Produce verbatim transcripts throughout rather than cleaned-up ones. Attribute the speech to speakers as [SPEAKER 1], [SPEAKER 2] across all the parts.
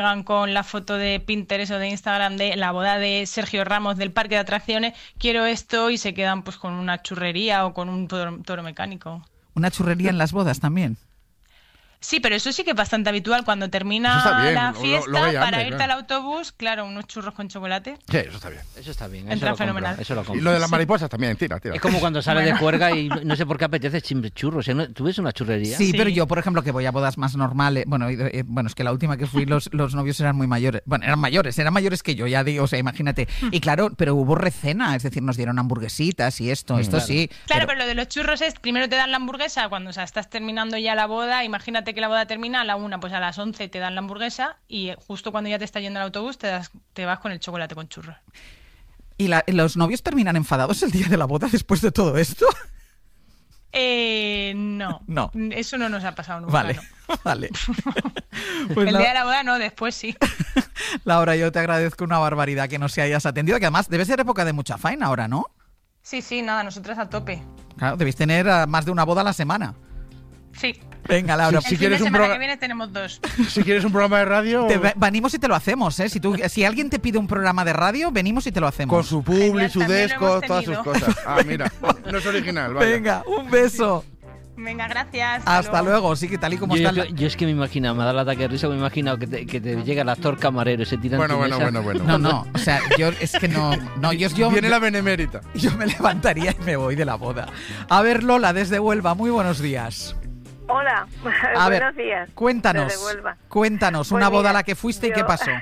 [SPEAKER 1] con la foto de Pinterest o de Instagram de la boda de Sergio Ramos del parque de atracciones, quiero esto, y se quedan pues con una churrería o con un toro, toro mecánico.
[SPEAKER 2] ¿Una churrería en las bodas también?
[SPEAKER 1] Sí, pero eso sí que es bastante habitual. Cuando termina la fiesta, lo, lo para hambre, irte claro. al autobús, claro, unos churros con chocolate.
[SPEAKER 3] Sí, eso está bien.
[SPEAKER 4] Eso está bien.
[SPEAKER 1] Entra
[SPEAKER 4] eso
[SPEAKER 1] fenomenal.
[SPEAKER 4] Compro, eso lo compro.
[SPEAKER 3] Y lo de las mariposas sí. también, tira, tira.
[SPEAKER 4] Es como cuando sales bueno. de juerga y no sé por qué apetece churros. ¿Tú ves una churrería?
[SPEAKER 2] Sí, sí, pero yo, por ejemplo, que voy a bodas más normales, bueno, eh, bueno, es que la última que fui los, los novios eran muy mayores. Bueno, eran mayores, eran mayores que yo, ya digo, o sea, imagínate. Y claro, pero hubo recena, es decir, nos dieron hamburguesitas y esto, esto
[SPEAKER 1] claro.
[SPEAKER 2] sí.
[SPEAKER 1] Claro, pero... pero lo de los churros es, primero te dan la hamburguesa cuando o sea, estás terminando ya la boda, imagínate que la boda termina a la una, pues a las once te dan la hamburguesa y justo cuando ya te está yendo el autobús te, das, te vas con el chocolate con churros.
[SPEAKER 2] ¿Y la, los novios terminan enfadados el día de la boda después de todo esto?
[SPEAKER 1] Eh, no.
[SPEAKER 2] No.
[SPEAKER 1] Eso no nos ha pasado nunca.
[SPEAKER 2] Vale,
[SPEAKER 1] no.
[SPEAKER 2] vale.
[SPEAKER 1] Pues el la... día de la boda no, después sí.
[SPEAKER 2] Laura, yo te agradezco una barbaridad que nos hayas atendido, que además debe ser época de mucha faena ahora, ¿no?
[SPEAKER 1] Sí, sí, nada, nosotras a tope.
[SPEAKER 2] Claro, debéis tener más de una boda a la semana.
[SPEAKER 1] Sí.
[SPEAKER 2] Venga, Laura.
[SPEAKER 1] Si, si quieres un programa que viene tenemos dos.
[SPEAKER 3] Si quieres un programa de radio...
[SPEAKER 2] Te venimos y te lo hacemos, ¿eh? Si, tú, si alguien te pide un programa de radio, venimos y te lo hacemos.
[SPEAKER 3] Con su publi, su desco, todas sus cosas. Ah, mira, no es original, vaya.
[SPEAKER 2] Venga, un beso.
[SPEAKER 1] Venga, gracias.
[SPEAKER 2] Hasta, hasta luego. luego, sí que tal y como
[SPEAKER 4] yo,
[SPEAKER 2] está.
[SPEAKER 4] Yo, yo es que me imagino, me da el ataque de risa, me imagino que te, que te llega el actor camarero, se tira
[SPEAKER 3] bueno,
[SPEAKER 4] en tu
[SPEAKER 3] bueno,
[SPEAKER 4] mesa.
[SPEAKER 3] bueno, bueno.
[SPEAKER 2] No, no, o sea, yo es que no, no, yo, yo
[SPEAKER 3] viene
[SPEAKER 2] yo,
[SPEAKER 3] la benemérita.
[SPEAKER 2] Yo me levantaría y me voy de la boda. A ver, Lola, desde Huelva, muy buenos días.
[SPEAKER 5] Hola,
[SPEAKER 2] a
[SPEAKER 5] buenos
[SPEAKER 2] ver,
[SPEAKER 5] días.
[SPEAKER 2] Cuéntanos, cuéntanos, pues una
[SPEAKER 5] mira,
[SPEAKER 2] boda a la que fuiste
[SPEAKER 5] yo...
[SPEAKER 2] y qué pasó.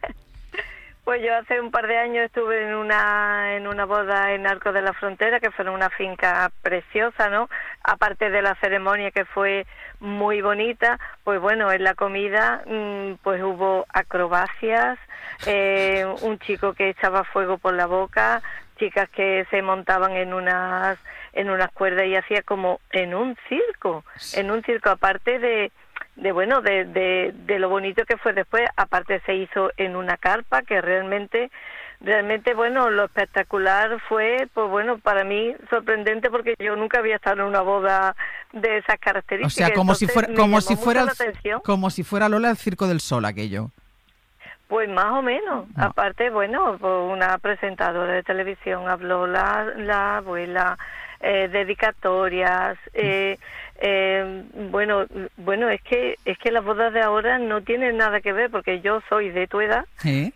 [SPEAKER 5] Pues yo hace un par de años estuve en una en una boda en Arcos de la Frontera, que fue en una finca preciosa, ¿no? Aparte de la ceremonia, que fue muy bonita, pues bueno, en la comida pues hubo acrobacias, eh, un chico que echaba fuego por la boca, chicas que se montaban en unas en unas cuerdas y hacía como en un circo, en un circo, aparte de de bueno de, de de lo bonito que fue después, aparte se hizo en una carpa, que realmente realmente bueno, lo espectacular fue, pues bueno, para mí sorprendente, porque yo nunca había estado en una boda de esas características.
[SPEAKER 2] O sea, como
[SPEAKER 5] Entonces,
[SPEAKER 2] si fuera como si fuera el,
[SPEAKER 5] atención.
[SPEAKER 2] como si fuera Lola el Circo del Sol aquello.
[SPEAKER 5] Pues más o menos. No. Aparte, bueno, pues una presentadora de televisión habló, la la abuela, eh, dedicatorias, eh, eh, bueno, bueno, es que es que las bodas de ahora no tienen nada que ver, porque yo soy de tu edad.
[SPEAKER 2] ¿Sí?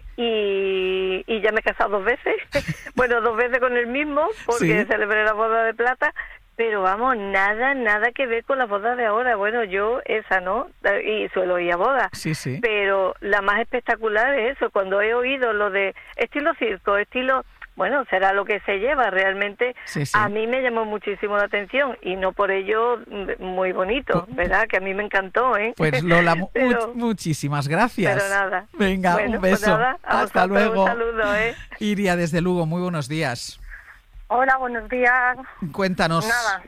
[SPEAKER 5] y, y ya me he casado dos veces, bueno, dos veces con el mismo, porque ¿sí? celebré la boda de plata. Pero vamos, nada, nada que ver con la boda de ahora. Bueno, yo esa no, y suelo ir a bodas.
[SPEAKER 2] Sí, sí.
[SPEAKER 5] Pero la más espectacular es eso, cuando he oído lo de estilo circo, estilo... Bueno, será lo que se lleva realmente. Sí, sí. A mí me llamó muchísimo la atención, y no por ello muy bonito, ¿verdad? Que a mí me encantó, ¿eh?
[SPEAKER 2] Pues Lola, pero, much, muchísimas gracias.
[SPEAKER 5] Pero nada.
[SPEAKER 2] Venga,
[SPEAKER 5] bueno,
[SPEAKER 2] un beso.
[SPEAKER 5] Pues nada,
[SPEAKER 2] hasta luego.
[SPEAKER 5] Un saludo, ¿eh?
[SPEAKER 2] Iria, desde Lugo, muy buenos días.
[SPEAKER 6] Hola, buenos días.
[SPEAKER 2] Cuéntanos.
[SPEAKER 6] Nada.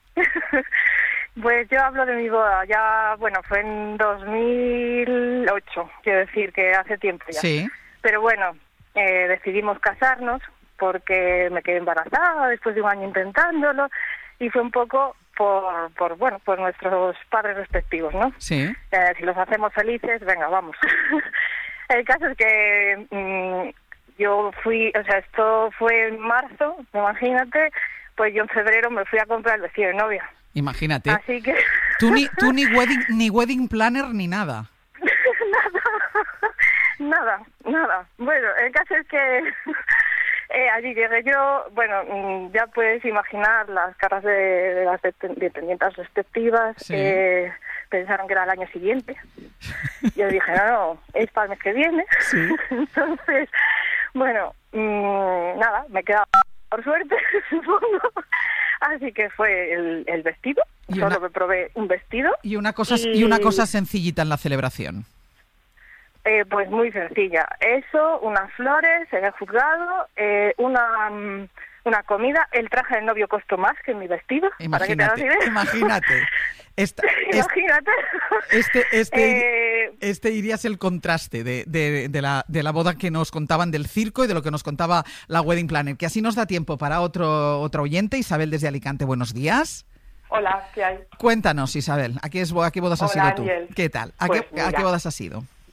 [SPEAKER 6] Pues yo hablo de mi boda. Ya, bueno, fue en dos mil ocho, quiero decir que hace tiempo ya.
[SPEAKER 2] Sí.
[SPEAKER 6] Pero bueno, eh, decidimos casarnos porque me quedé embarazada después de un año intentándolo, y fue un poco por, por bueno, por nuestros padres respectivos, ¿no?
[SPEAKER 2] Sí.
[SPEAKER 6] Eh, si los hacemos felices, venga, vamos. El caso es que... Mmm, yo fui, o sea, esto fue en marzo, imagínate, pues yo en febrero me fui a comprar el vestido de novia.
[SPEAKER 2] Imagínate.
[SPEAKER 6] Así que...
[SPEAKER 2] Tú ni, tú ni wedding, ni wedding planner ni nada.
[SPEAKER 6] nada, nada, nada. Bueno, el caso es que eh, allí llegué yo, bueno, ya puedes imaginar las caras de, de las dependientes respectivas.
[SPEAKER 2] Sí.
[SPEAKER 6] Eh, pensaron que era el año siguiente. Yo dije, no, no, es para el mes que viene.
[SPEAKER 2] Sí.
[SPEAKER 6] Entonces... Bueno, mmm, nada, me quedaba por suerte, supongo. Así que fue el, el vestido. Solo una, me probé un vestido.
[SPEAKER 2] Y una cosa y... y una cosa sencillita en la celebración.
[SPEAKER 6] Eh, pues muy sencilla. Eso, unas flores en el juzgado, eh, una um, una comida. El traje del novio costó más que mi vestido.
[SPEAKER 2] Imagínate,
[SPEAKER 6] para que te hagas idea.
[SPEAKER 2] Imagínate. Esta,
[SPEAKER 6] Imagínate.
[SPEAKER 2] Este, este,
[SPEAKER 6] eh,
[SPEAKER 2] este irías el contraste de, de, de, la, de la boda que nos contaban del circo y de lo que nos contaba la Wedding Planner, que así nos da tiempo para otro, otro oyente. Isabel desde Alicante, buenos días.
[SPEAKER 7] Hola, ¿qué hay?
[SPEAKER 2] Cuéntanos, Isabel, ¿a qué, es, a qué bodas
[SPEAKER 7] Hola,
[SPEAKER 2] has ido tú?
[SPEAKER 7] Ángel.
[SPEAKER 2] ¿Qué tal? ¿A,
[SPEAKER 7] pues
[SPEAKER 2] qué, ¿A qué bodas has ido?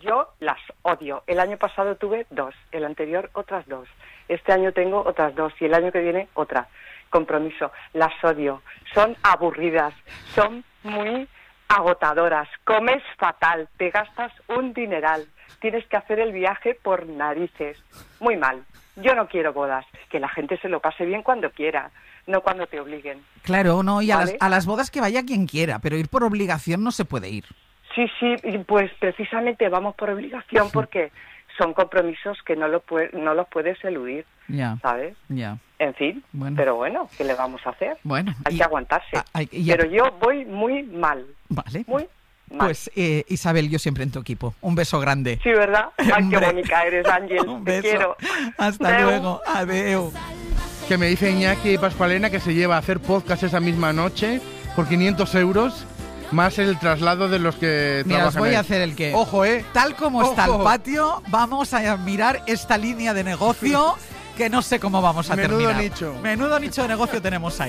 [SPEAKER 7] yo las odio. El año pasado tuve dos, el anterior otras dos. Este año tengo otras dos y el año que viene otra. Compromiso, las odio. Son aburridas, son muy agotadoras, comes fatal, te gastas un dineral, tienes que hacer el viaje por narices. Muy mal. Yo no quiero bodas, que la gente se lo pase bien cuando quiera, no cuando te obliguen.
[SPEAKER 2] Claro, no, y a,
[SPEAKER 7] ¿Vale?
[SPEAKER 2] las, a las bodas que vaya quien quiera, pero ir por obligación no se puede ir.
[SPEAKER 7] Sí, sí, y pues precisamente vamos por obligación porque son compromisos que no, lo puede, no los puedes eludir,
[SPEAKER 2] Ya,
[SPEAKER 7] ¿sabes?
[SPEAKER 2] ya.
[SPEAKER 7] En fin,
[SPEAKER 2] Bueno.
[SPEAKER 7] pero bueno, ¿qué le vamos a hacer?
[SPEAKER 2] Bueno,
[SPEAKER 7] Hay
[SPEAKER 2] y-
[SPEAKER 7] que aguantarse.
[SPEAKER 2] a- hay- y a-
[SPEAKER 7] Pero yo voy muy mal,
[SPEAKER 2] Vale.
[SPEAKER 7] muy mal.
[SPEAKER 2] Pues eh, Isabel, yo siempre en tu equipo. Un beso grande.
[SPEAKER 7] Sí, ¿verdad? Ay, qué
[SPEAKER 2] Hombre.
[SPEAKER 7] bonita eres, Ángel.
[SPEAKER 2] Un
[SPEAKER 7] Te
[SPEAKER 2] beso.
[SPEAKER 7] quiero.
[SPEAKER 2] Hasta
[SPEAKER 7] Adeu.
[SPEAKER 2] luego. Adeu.
[SPEAKER 3] Que me dice Iñaki Pascualena que se lleva a hacer podcast esa misma noche por quinientos euros, más el traslado de los que
[SPEAKER 2] Mira, os
[SPEAKER 3] trabajan
[SPEAKER 2] voy
[SPEAKER 3] ahí.
[SPEAKER 2] a hacer el que.
[SPEAKER 3] Ojo, ¿eh?
[SPEAKER 2] Tal como está el
[SPEAKER 3] Ojo.
[SPEAKER 2] patio, vamos a mirar esta línea de negocio que no sé cómo vamos a
[SPEAKER 3] Menudo
[SPEAKER 2] terminar.
[SPEAKER 3] nicho.
[SPEAKER 2] Menudo nicho de negocio tenemos ahí.